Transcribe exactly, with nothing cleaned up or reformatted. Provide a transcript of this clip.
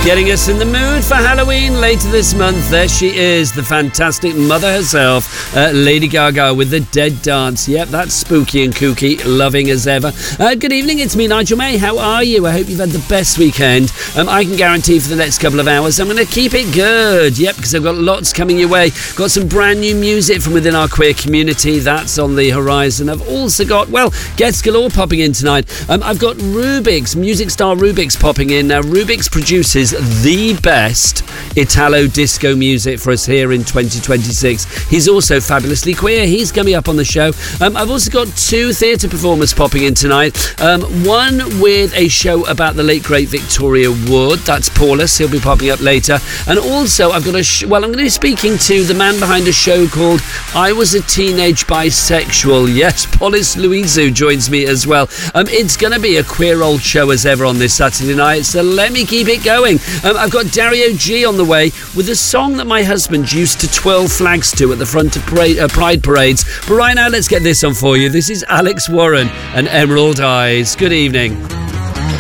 Getting us in the mood for Halloween later this month. There she is, the fantastic mother herself, uh, Lady Gaga with the Dead Dance. Yep, that's spooky and kooky, loving as ever. Uh, good evening, it's me, Nigel May. How are you? I hope you've had the best weekend. Um, I can guarantee for the next couple of hours I'm going to keep it good. Yep, because I've got lots coming your way. Got some brand new music from within our queer community. That's on the horizon. I've also got, well, guests galore popping in tonight. Um, I've got Rubik's, music star Rubik's popping in. Now, Rubik's produces the best Italo disco music for us here in twenty twenty-six. He's also fabulously queer. He's coming up on the show. Um, I've also got two theatre performers popping in tonight. Um, one with a show about the late great Victoria Wood. That's Paulus. He'll be popping up later. And also I've got a sh- well, I'm going to be speaking to the man behind a show called I Was a Teenage Bisexual. Yes, Paulus Luizu joins me as well. Um, it's going to be a queer old show as ever on this Saturday night, so let me keep it going. Um, I've got Dario G on the way with a song that my husband used to twirl flags to at the front of parade, uh, Pride parades. But right now, let's get this on for you. This is Alex Warren and Emerald Eyes. Good evening.